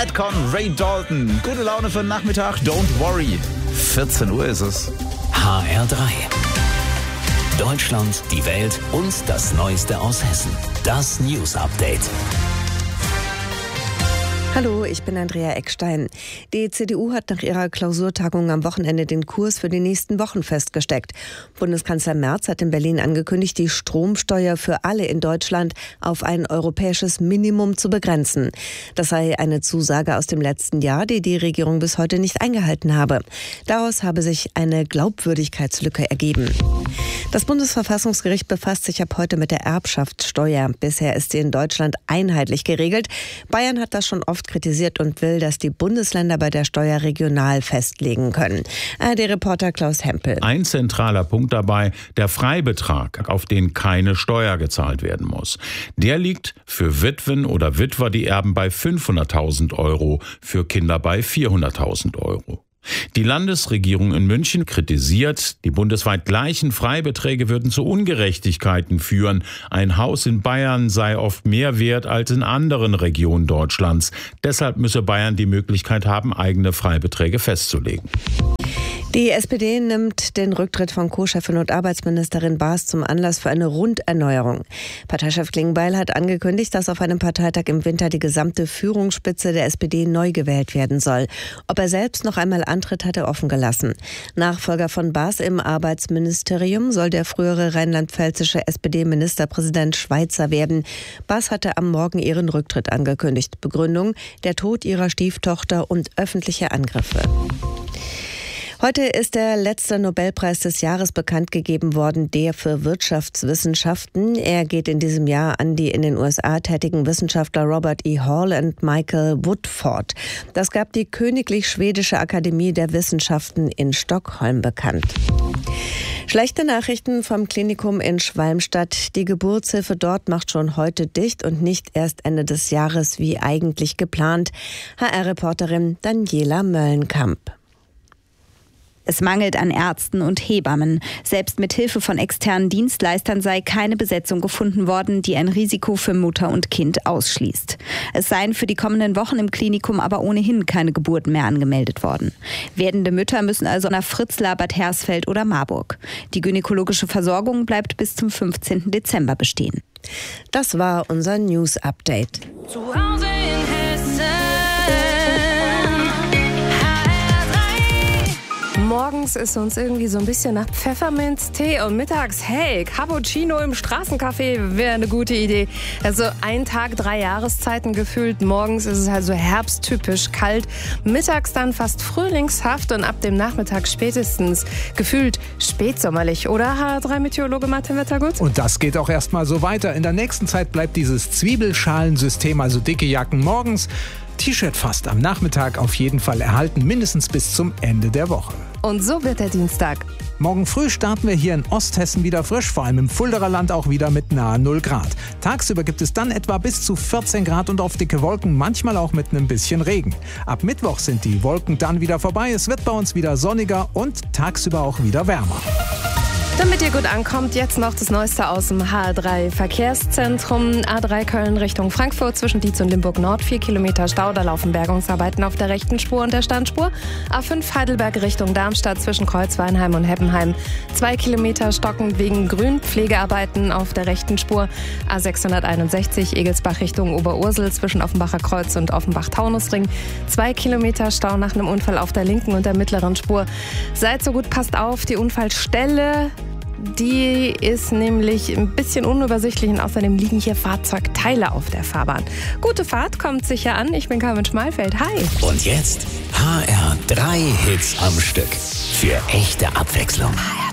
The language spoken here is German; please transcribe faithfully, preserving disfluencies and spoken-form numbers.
Madcon, Ray Dalton. Gute Laune für den Nachmittag, don't worry. vierzehn Uhr ist es. H R drei. Deutschland, die Welt und das Neueste aus Hessen. Das News Update. Hallo, ich bin Andrea Eckstein. Die C D U hat nach ihrer Klausurtagung am Wochenende den Kurs für die nächsten Wochen festgesteckt. Bundeskanzler Merz hat in Berlin angekündigt, die Stromsteuer für alle in Deutschland auf ein europäisches Minimum zu begrenzen. Das sei eine Zusage aus dem letzten Jahr, die die Regierung bis heute nicht eingehalten habe. Daraus habe sich eine Glaubwürdigkeitslücke ergeben. Das Bundesverfassungsgericht befasst sich ab heute mit der Erbschaftssteuer. Bisher ist sie in Deutschland einheitlich geregelt. Bayern hat das schon oft kritisiert und will, dass die Bundesländer bei der Steuer regional festlegen können. A R D-Reporter Klaus Hempel. Ein zentraler Punkt dabei, der Freibetrag, auf den keine Steuer gezahlt werden muss. Der liegt für Witwen oder Witwer, die erben, bei fünfhunderttausend Euro, für Kinder bei vierhunderttausend Euro. Die Landesregierung in München kritisiert, die bundesweit gleichen Freibeträge würden zu Ungerechtigkeiten führen. Ein Haus in Bayern sei oft mehr wert als in anderen Regionen Deutschlands. Deshalb müsse Bayern die Möglichkeit haben, eigene Freibeträge festzulegen. Die S P D nimmt den Rücktritt von Co-Chefin und Arbeitsministerin Baas zum Anlass für eine Runderneuerung. Parteichef Klingbeil hat angekündigt, dass auf einem Parteitag im Winter die gesamte Führungsspitze der S P D neu gewählt werden soll. Ob er selbst noch einmal antritt, hat er offen gelassen. Nachfolger von Baas im Arbeitsministerium soll der frühere rheinland-pfälzische S P D-Ministerpräsident Schweizer werden. Baas hatte am Morgen ihren Rücktritt angekündigt. Begründung: der Tod ihrer Stieftochter und öffentliche Angriffe. Heute ist der letzte Nobelpreis des Jahres bekannt gegeben worden, der für Wirtschaftswissenschaften. Er geht in diesem Jahr an die in den U S A tätigen Wissenschaftler Robert E. Hall und Michael Woodford. Das gab die Königlich Schwedische Akademie der Wissenschaften in Stockholm bekannt. Schlechte Nachrichten vom Klinikum in Schwalmstadt. Die Geburtshilfe dort macht schon heute dicht und nicht erst Ende des Jahres wie eigentlich geplant. H R-Reporterin Daniela Möllenkamp. Es mangelt an Ärzten und Hebammen. Selbst mit Hilfe von externen Dienstleistern sei keine Besetzung gefunden worden, die ein Risiko für Mutter und Kind ausschließt. Es seien für die kommenden Wochen im Klinikum aber ohnehin keine Geburten mehr angemeldet worden. Werdende Mütter müssen also nach Fritzlar, Bad Hersfeld oder Marburg. Die gynäkologische Versorgung bleibt bis zum fünfzehnten Dezember bestehen. Das war unser News-Update. Zu Hause in Hessen. Morgens ist uns irgendwie so ein bisschen nach Pfefferminztee und mittags, hey, Cappuccino im Straßencafé wäre eine gute Idee. Also ein Tag, drei Jahreszeiten gefühlt. Morgens ist es halt so herbsttypisch kalt, mittags dann fast frühlingshaft und ab dem Nachmittag spätestens gefühlt spätsommerlich. Oder H R drei Meteorologe Martin Wettergut? Und das geht auch erstmal so weiter. In der nächsten Zeit bleibt dieses Zwiebelschalensystem, also dicke Jacken morgens, T-Shirt fast am Nachmittag auf jeden Fall erhalten, mindestens bis zum Ende der Woche. Und so wird der Dienstag. Morgen früh starten wir hier in Osthessen wieder frisch, vor allem im Fuldaer Land auch wieder mit nahe null Grad. Tagsüber gibt es dann etwa bis zu vierzehn Grad und auf dicke Wolken, manchmal auch mit einem bisschen Regen. Ab Mittwoch sind die Wolken dann wieder vorbei, es wird bei uns wieder sonniger und tagsüber auch wieder wärmer. Damit ihr gut ankommt, jetzt noch das Neueste aus dem H R drei Verkehrszentrum. A drei Köln Richtung Frankfurt zwischen Dietz und Limburg Nord, vier Kilometer Stau. Da laufen Bergungsarbeiten auf der rechten Spur und der Standspur. A fünf Heidelberg Richtung Darmstadt zwischen Kreuzweinheim und Heppenheim. zwei Kilometer stockend wegen Grünpflegearbeiten auf der rechten Spur. A sechshunderteinundsechzig Egelsbach Richtung Oberursel zwischen Offenbacher Kreuz und Offenbach-Taunusring. zwei Kilometer Stau nach einem Unfall auf der linken und der mittleren Spur. Seid so gut, passt auf, die Unfallstelle, die ist nämlich ein bisschen unübersichtlich und außerdem liegen hier Fahrzeugteile auf der Fahrbahn. Gute Fahrt, kommt sicher an. Ich bin Carmen Schmalfeld. Hi. Und jetzt H R drei Hits am Stück. Für echte Abwechslung.